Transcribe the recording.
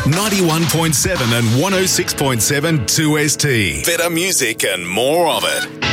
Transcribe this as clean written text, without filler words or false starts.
91.7 and 106.7 2ST. Better music and more of it.